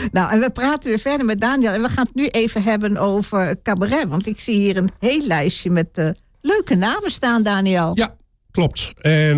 Nou, en we praten weer verder met Daniel. En we gaan het nu even hebben over cabaret. Want ik zie hier een heel lijstje met leuke namen staan, Daniel. Ja, klopt. En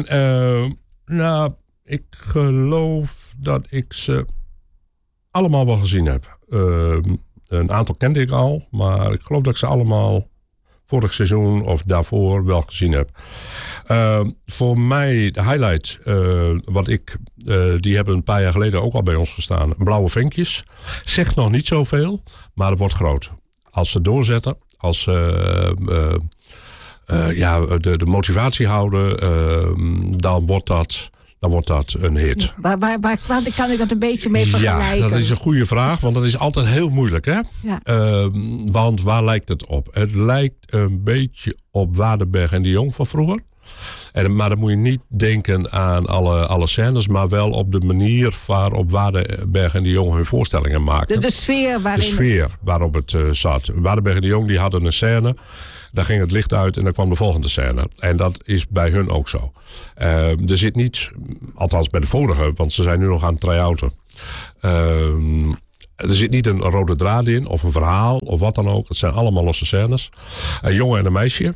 ik geloof dat ik ze allemaal wel gezien heb. Een aantal kende ik al. Maar ik geloof dat ik ze allemaal vorig seizoen of daarvoor wel gezien heb. Voor mij de highlight, die hebben een paar jaar geleden ook al bij ons gestaan. Blauwe Vinkjes. Zegt nog niet zoveel, maar het wordt groot. Als ze doorzetten, als ze de motivatie houden, dan wordt dat een hit. Waar kan ik dat een beetje mee vergelijken? Ja, dat is een goede vraag, want dat is altijd heel moeilijk. Hè? Ja. Want waar lijkt het op? Het lijkt een beetje op Waardenberg en de Jong van vroeger. Maar dan moet je niet denken aan alle scènes, maar wel op de manier waarop Waardenberg en de Jong hun voorstellingen maakten. De sfeer waarin... De sfeer waarop het zat. Waardenberg en de Jong die hadden een scène. Daar ging het licht uit en dan kwam de volgende scène. En dat is bij hun ook zo. Er zit niet, althans bij de vorige, want ze zijn nu nog aan het try-outen. Er zit niet een rode draad in of een verhaal of wat dan ook. Het zijn allemaal losse scènes. Een jongen en een meisje.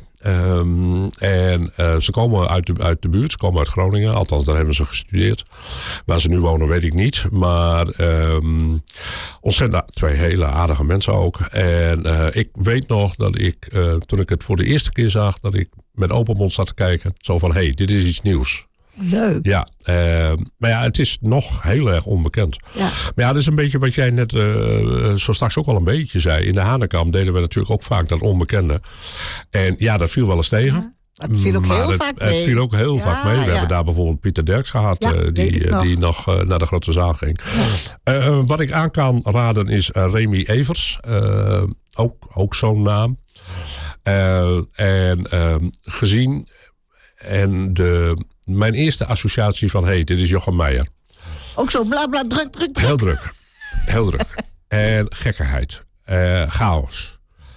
Ze komen uit de buurt. Ze komen uit Groningen. Althans, daar hebben ze gestudeerd. Waar ze nu wonen, weet ik niet. Maar ontzettend twee hele aardige mensen ook. En ik weet nog dat ik, toen ik het voor de eerste keer zag, dat ik met open mond zat te kijken. Zo van, dit is iets nieuws. Leuk. Ja, maar ja, het is nog heel erg onbekend. Ja. Maar ja, dat is een beetje wat jij net zo straks ook al een beetje zei. In de Hanekamp deden we natuurlijk ook vaak dat onbekende. En ja, dat viel wel eens tegen. Ja, het viel ook heel vaak mee. Het viel ook heel vaak mee. We hebben daar bijvoorbeeld Pieter Derks gehad, die nog naar de grote zaal ging. Ja. Wat ik aan kan raden is Remy Evers. Ook zo'n naam. Gezien en mijn eerste associatie van, dit is Jochem Meijer. Ook zo blabla, druk. Heel druk. En gekkigheid. Chaos.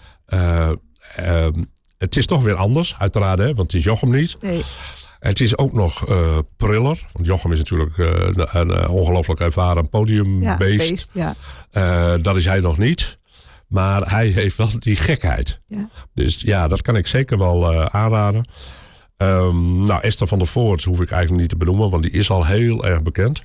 Het is toch weer anders, uiteraard, hè, want het is Jochem niet. Nee. Het is ook nog priller. Want Jochem is natuurlijk een ongelooflijk ervaren podiumbeest. Dat is hij nog niet. Maar hij heeft wel die gekheid. Ja. Dus ja, dat kan ik zeker wel aanraden. Esther van der Voort hoef ik eigenlijk niet te benoemen, want die is al heel erg bekend.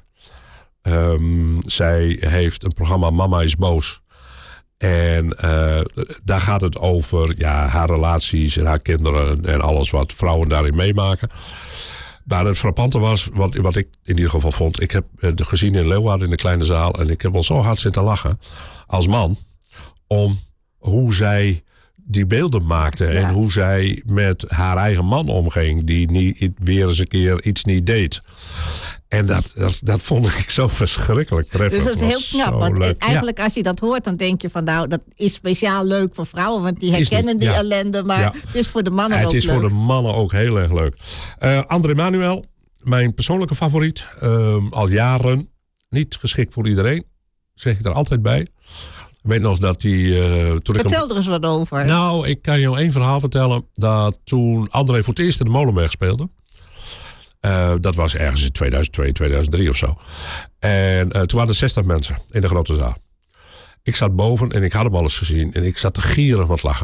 Zij heeft een programma Mama is boos. En daar gaat het over haar relaties en haar kinderen en alles wat vrouwen daarin meemaken. Maar het frappante was, wat ik in ieder geval vond, ik heb het gezien in Leeuwarden in de kleine zaal en ik heb wel zo hard zitten lachen als man om hoe zij die beelden maakte en hoe zij met haar eigen man omging, die weer eens een keer iets niet deed. En dat vond ik zo verschrikkelijk treffend. Dus dat is heel knap, want eigenlijk als je dat hoort, dan denk je van dat is speciaal leuk voor vrouwen, want die herkennen die ellende, maar het is voor de mannen ook leuk. Het is voor de mannen ook heel erg leuk. André Manuel, mijn persoonlijke favoriet, al jaren, niet geschikt voor iedereen, zeg ik er altijd bij. Ik weet nog dat hij... Vertel er eens wat over. Nou, ik kan je 1 verhaal vertellen. Dat toen André voor het eerst in de Molenberg speelde. Dat was ergens in 2002, 2003 of zo. En toen waren er 60 mensen in de grote zaal. Ik zat boven en ik had hem al eens gezien. En ik zat te gieren van het lachen.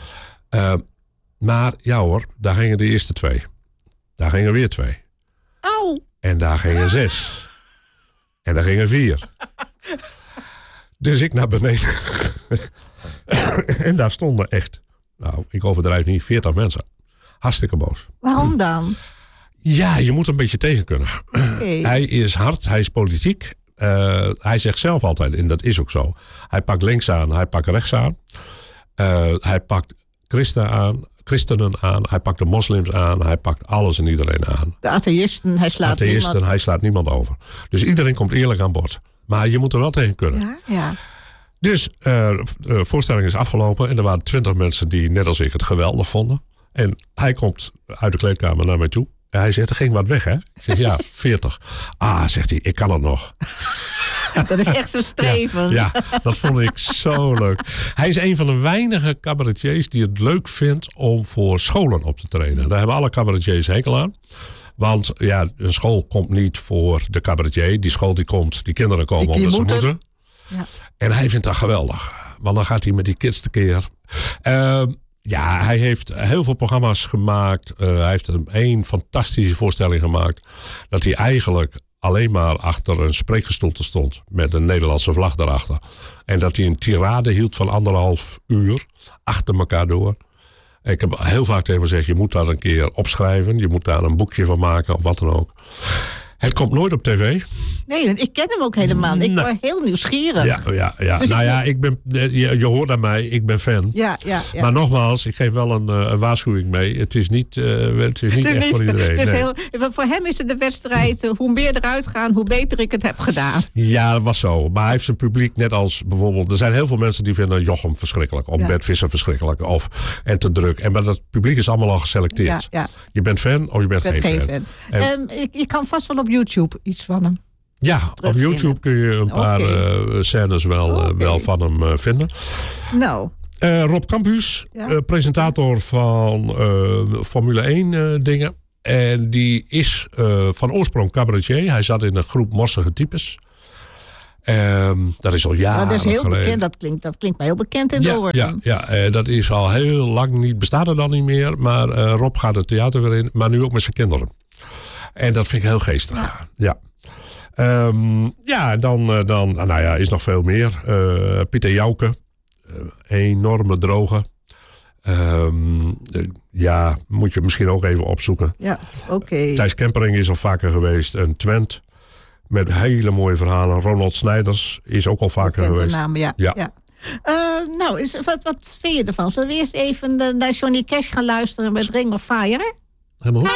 Maar ja hoor, daar gingen de eerste 2. Daar gingen weer 2. Au! En daar gingen 6. En daar gingen 4. Dus ik naar beneden. En daar stonden echt, ik overdrijf niet, 40 mensen. Hartstikke boos. Waarom dan? Ja, je moet een beetje tegen kunnen. Okay. Hij is hard, hij is politiek. Hij zegt zelf altijd, en dat is ook zo. Hij pakt links aan, hij pakt rechts aan. Hij pakt christenen aan. Hij pakt de moslims aan. Hij pakt alles en iedereen aan. De atheïsten, hij slaat niemand over. Dus iedereen komt eerlijk aan bod. Maar je moet er wel tegen kunnen. Ja. Dus de voorstelling is afgelopen. En er waren 20 mensen die net als ik het geweldig vonden. En hij komt uit de kleedkamer naar mij toe. En hij zegt, er ging wat weg, hè? Ik zeg, ja, 40. Zegt hij, ik kan het nog. Dat is echt zo streven. Ja, dat vond ik zo leuk. Hij is een van de weinige cabaretiers die het leuk vindt om voor scholen op te treden. Daar hebben alle cabaretiers hekel aan. Want ja, een school komt niet voor de cabaretier. Die school die kinderen komen omdat ze moeten. Ja. En hij vindt dat geweldig. Want dan gaat hij met die kids tekeer. Ja, hij heeft heel veel programma's gemaakt. Hij heeft één fantastische voorstelling gemaakt. Dat hij eigenlijk alleen maar achter een spreekgestoelte stond. Met een Nederlandse vlag daarachter. En dat hij een tirade hield van 1,5 uur. Achter elkaar door. Ik heb heel vaak tegen hem gezegd, je moet dat een keer opschrijven. Je moet daar een boekje van maken of wat dan ook. Het komt nooit op tv. Nee, ik ken hem ook helemaal. Ik word heel nieuwsgierig. Ja. Dus je hoort aan mij, ik ben fan. Ja. Maar nogmaals, ik geef wel een waarschuwing mee. Het is niet echt voor iedereen. Voor hem is het de wedstrijd, hoe meer eruit gaan, hoe beter ik het heb gedaan. Ja, dat was zo. Maar hij heeft zijn publiek net als bijvoorbeeld... Er zijn heel veel mensen die vinden Jochem verschrikkelijk. Of Bert Visser verschrikkelijk. En te druk. Maar dat publiek is allemaal al geselecteerd. Ja. Je bent fan of je bent geen fan. Je kan vast wel op YouTube iets van hem. Ja, op YouTube kun je een paar scènes wel van hem vinden. Nou. Rob Campus, presentator van Formule 1 dingen. En die is van oorsprong cabaretier. Hij zat in een groep morsige types. Dat is al jaren dat is heel geleden. bekend. Dat klinkt mij heel bekend in de oren. Ja, dat is al heel lang niet. Bestaat er dan niet meer. Maar Rob gaat het theater weer in. Maar nu ook met zijn kinderen. En dat vind ik heel geestig. Ja. Dan is nog veel meer. Pieter Jouke. Enorme droge. Moet je misschien ook even opzoeken. Ja, oké. Thijs Kempering is al vaker geweest. Een Twent. Met hele mooie verhalen. Ronald Snijders is ook al vaker geweest. Namen, ja. Wat vind je ervan? Zullen we eerst even naar Johnny Cash gaan luisteren met Ring of Fire? Helemaal goed.